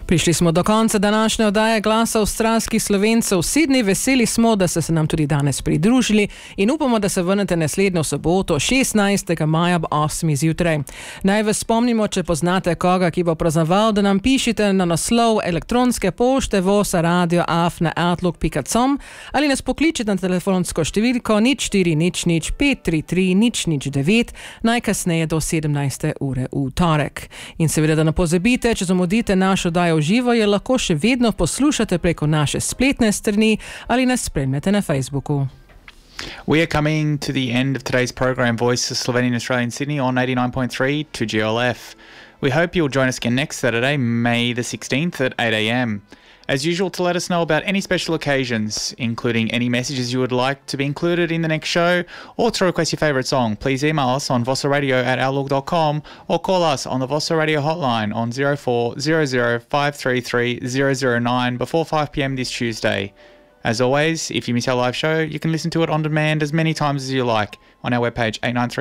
Prišli smo do konca današnje oddaje Glasa avstralskih Slovencev v Sydney. Veseli smo, da ste se nam tudi danes pridružili in upamo, da se vrnete naslednjo soboto, 16. maja ob 8. zjutraj. Naj vas spomnimo, če poznate koga, ki bo praznoval, da nam pišite na naslov elektronske pošte vosa.radio@outlook.com ali nas pokličite na telefonsko številko 0400 533 009 najkasneje do 17. ure v torek. In seveda, da ne pozabite, če zamudite našo oddajo v živo, je lahko še vedno poslušate preko naše spletne strani ali nas spremljate na Facebooku. We are coming to the end of today's program, Voice of Slovenian Australian Sydney on 89.3 to GLF. We hope you'll join us again next Saturday, May the 16th at 8 a.m. As usual, to let us know about any special occasions, including any messages you would like to be included in the next show, or to request your favourite song, please email us on vossaradio@outlook.com or call us on the Vossa Radio hotline on 0400 533 009 before 5 p.m. this Tuesday. As always, if you miss our live show, you can listen to it on demand as many times as you like on our webpage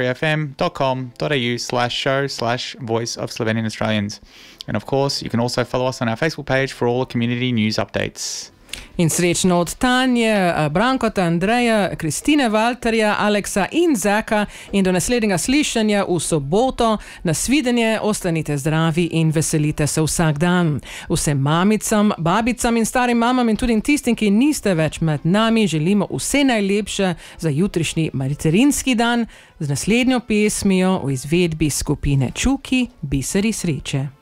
893fm.com.au/show/Voice of Slovenian Australians. And of course, you can also follow us on our Facebook page for all the community news updates. In srečno od Tanje, Brankota, Andreja, Kristine, Valterja, Aleksa in Zaka in do naslednjega slišanja v soboto. Nasvidenje, ostanite zdravi in veselite se vsak dan. Vsem mamicam, babicam in starim mamam in tudi tistim, ki niste več med nami, želimo vse najlepše za jutrišnji materinski dan z naslednjo pesmijo v izvedbi skupine Čuki, Biseri sreče.